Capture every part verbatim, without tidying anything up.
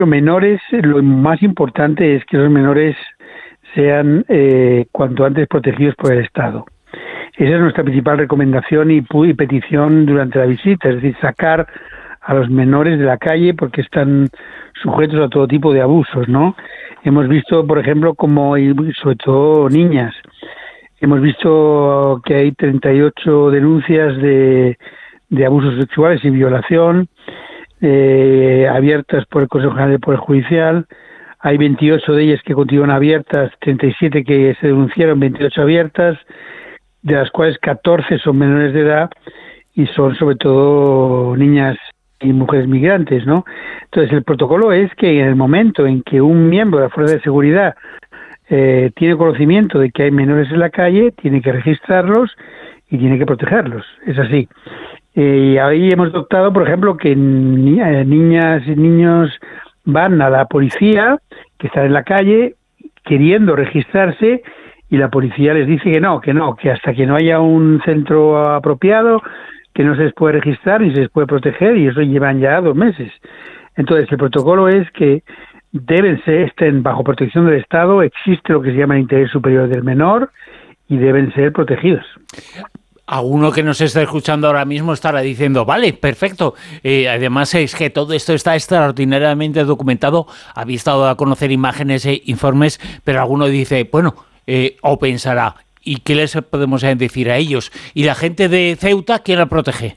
Los menores, lo más importante es que los menores sean eh, cuanto antes protegidos por el Estado. Esa es nuestra principal recomendación y, y petición durante la visita, es decir, sacar a los menores de la calle porque están sujetos a todo tipo de abusos, ¿no? Hemos visto, por ejemplo, como, y sobre todo niñas, hemos visto que hay treinta y ocho denuncias de, de abusos sexuales y violación eh, abiertas por el Consejo General del Poder Judicial. Hay veintiocho de ellas que continúan abiertas, treinta y siete que se denunciaron, veintiocho abiertas, de las cuales catorce son menores de edad y son sobre todo niñas y mujeres migrantes, ¿no? Entonces el protocolo es que en el momento en que un miembro de la fuerza de seguridad eh, tiene conocimiento de que hay menores en la calle, tiene que registrarlos y tiene que protegerlos, es así. Eh, y ahí hemos optado, por ejemplo, que ni, eh, niñas y niños van a la policía, que están en la calle, queriendo registrarse, y la policía les dice que no, que no, que hasta que no haya un centro apropiado, que no se les puede registrar ni se les puede proteger, y eso llevan ya dos meses. Entonces, el protocolo es que deben ser, estén bajo protección del Estado, existe lo que se llama el interés superior del menor, y deben ser protegidos. A uno que nos está escuchando ahora mismo estará diciendo, vale, perfecto. Eh, además es que todo esto está extraordinariamente documentado. Habéis dado a conocer imágenes e informes, pero alguno dice, bueno, eh, o pensará, ¿y qué les podemos decir a ellos? ¿Y la gente de Ceuta quién la protege?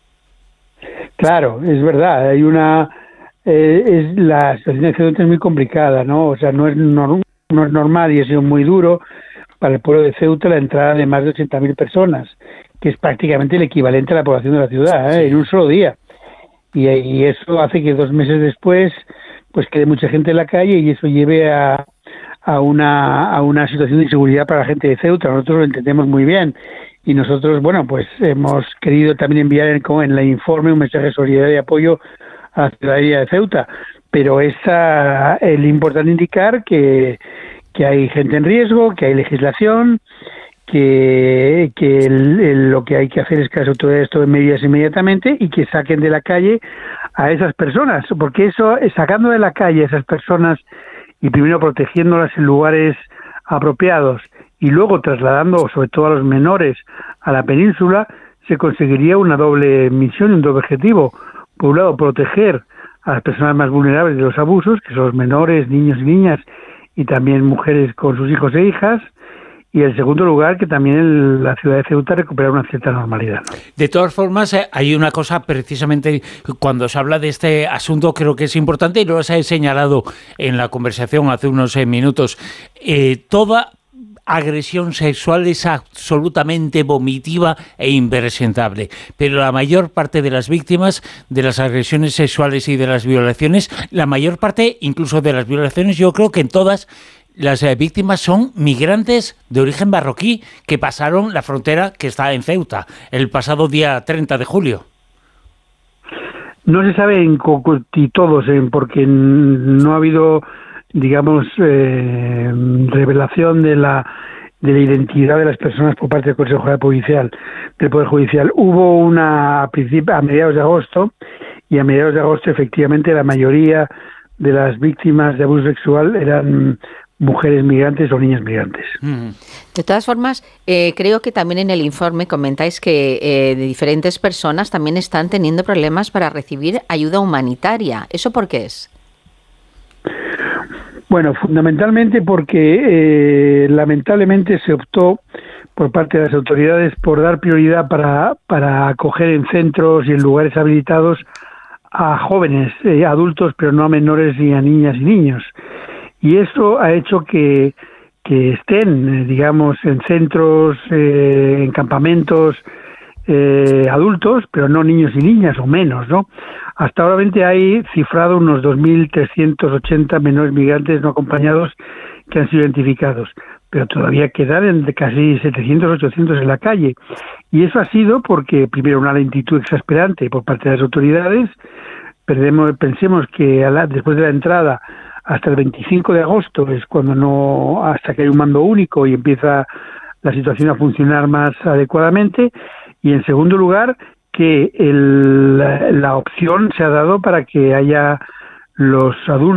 Claro, es verdad. Hay una... Eh, es la situación de Ceuta es muy complicada, ¿no? O sea, no es, no, no es normal y ha sido muy duro para el pueblo de Ceuta la entrada de más de ochenta mil personas, que es prácticamente el equivalente a la población de la ciudad, ¿eh? Sí. En un solo día. Y, y eso hace que dos meses después pues quede mucha gente en la calle y eso lleve a, a, una, a una situación de inseguridad para la gente de Ceuta. Nosotros lo entendemos muy bien. Y nosotros, bueno, pues hemos querido también enviar en, en el informe un mensaje de solidaridad y apoyo a la ciudadanía de Ceuta. Pero es uh, el importante indicar que que hay gente en riesgo, que hay legislación, que, que el, el, lo que hay que hacer es que las autoridades tomen medidas inmediatamente y que saquen de la calle a esas personas, porque eso, sacando de la calle a esas personas y primero protegiéndolas en lugares apropiados y luego trasladando sobre todo a los menores a la península, se conseguiría una doble misión y un doble objetivo. Por un lado, proteger a las personas más vulnerables de los abusos, que son los menores, niños y niñas, y también mujeres con sus hijos e hijas, y en segundo lugar que también el, la ciudad de Ceuta recupera una cierta normalidad. De todas formas, eh, hay una cosa precisamente cuando se habla de este asunto creo que es importante y lo has señalado en la conversación hace unos eh, minutos. Eh, toda agresión sexual es absolutamente vomitiva e impresentable, pero la mayor parte de las víctimas de las agresiones sexuales y de las violaciones, la mayor parte incluso de las violaciones, yo creo que en todas las eh, víctimas son migrantes de origen marroquí que pasaron la frontera que está en Ceuta el pasado día treinta de julio. No se sabe en y todos, eh, porque no ha habido, digamos, eh, revelación de la de la identidad de las personas por parte del Consejo General Judicial, del Poder Judicial. Hubo una a, a mediados de agosto, y a mediados de agosto efectivamente la mayoría de las víctimas de abuso sexual eran mujeres migrantes o niñas migrantes. De todas formas, eh, creo que también en el informe comentáis que eh, de diferentes personas también están teniendo problemas para recibir ayuda humanitaria. ¿Eso por qué es? Bueno, fundamentalmente porque eh, lamentablemente se optó por parte de las autoridades por dar prioridad para, para acoger en centros y en lugares habilitados a jóvenes, eh, adultos, pero no a menores ni a niñas y niños. Y eso ha hecho que, que estén, eh, digamos, en centros, eh, en campamentos eh, adultos, pero no niños y niñas, o menos, ¿no? Hasta ahora hay cifrado unos dos mil trescientos ochenta menores migrantes no acompañados que han sido identificados, pero todavía quedan en casi setecientos, ochocientos en la calle. Y eso ha sido porque, primero, una lentitud exasperante por parte de las autoridades. Perdemos, pensemos que a la, después de la entrada, hasta el veinticinco de agosto, es cuando no, hasta que hay un mando único y empieza la situación a funcionar más adecuadamente. Y en segundo lugar, que el, la, la opción se ha dado para que haya los adultos